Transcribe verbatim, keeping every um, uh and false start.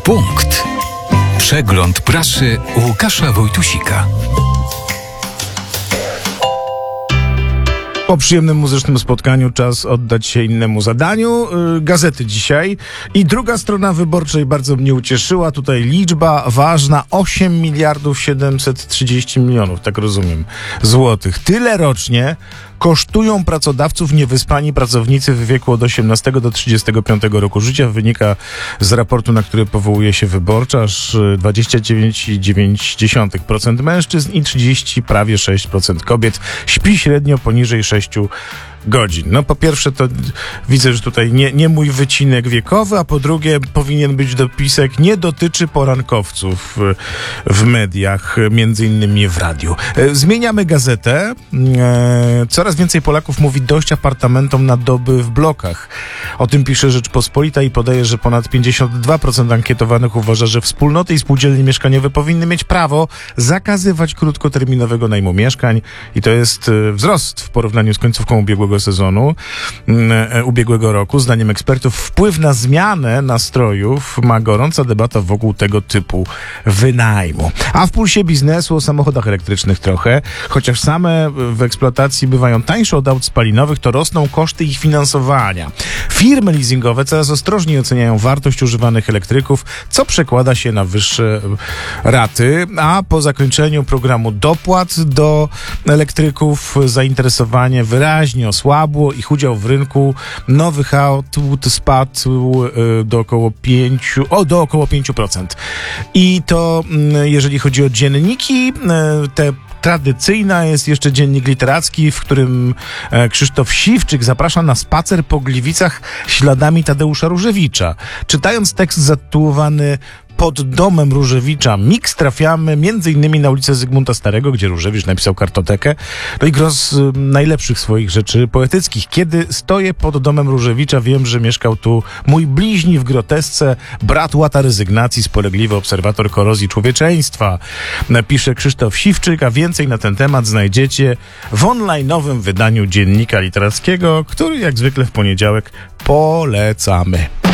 Punkt. Przegląd prasy Łukasza Wojtusika. Po przyjemnym muzycznym spotkaniu czas oddać się innemu zadaniu. Yy, gazety dzisiaj. I druga strona Wyborczej bardzo mnie ucieszyła. Tutaj liczba ważna. osiem miliardów siedemset trzydzieści milionów, tak rozumiem, złotych. Tyle rocznie kosztują pracodawców niewyspani pracownicy w wieku od osiemnastego do trzydziestego piątego roku życia. Wynika z raportu, na który powołuje się Wyborcza, aż dwadzieścia dziewięć przecinek dziewięć procent mężczyzn i trzydzieści prawie sześć procent kobiet śpi średnio poniżej sześciu godzin. No po pierwsze to widzę, że tutaj nie, nie mój wycinek wiekowy, a po drugie powinien być dopisek: nie dotyczy porankowców w, w mediach, między innymi w radiu. E, zmieniamy gazetę. E, coraz więcej Polaków mówi dość apartamentom na doby w blokach. O tym pisze Rzeczpospolita i podaje, że ponad pięćdziesiąt dwa procent ankietowanych uważa, że wspólnoty i spółdzielnie mieszkaniowe powinny mieć prawo zakazywać krótkoterminowego najmu mieszkań i to jest e, wzrost w porównaniu z końcówką ubiegłego sezonu, e, ubiegłego roku. Zdaniem ekspertów wpływ na zmianę nastrojów ma gorąca debata wokół tego typu wynajmu. A w pulsie biznesu o samochodach elektrycznych trochę. Chociaż same w eksploatacji bywają tańsze od aut spalinowych, to rosną koszty ich finansowania. Firmy leasingowe coraz ostrożniej oceniają wartość używanych elektryków, co przekłada się na wyższe raty, a po zakończeniu programu dopłat do elektryków zainteresowanie wyraźnie osłabło, ich udział w rynku nowych aut spadł do około pięciu, o, do około pięciu procent. I to, jeżeli chodzi o dzienniki, te tradycyjna jest jeszcze dziennik literacki, w którym Krzysztof Siwczyk zaprasza na spacer po Gliwicach śladami Tadeusza Różewicza. Czytając tekst zatytułowany Pod domem Różewicza Mix, trafiamy między innymi na ulicę Zygmunta Starego, gdzie Różewicz napisał kartotekę, no i gros y, najlepszych swoich rzeczy poetyckich. Kiedy stoję pod domem Różewicza, wiem, że mieszkał tu mój bliźni w grotesce, brat łata rezygnacji, spolegliwy obserwator korozji człowieczeństwa. Pisze Krzysztof Siwczyk, a więcej na ten temat znajdziecie w online'owym wydaniu dziennika literackiego, który jak zwykle w poniedziałek polecamy.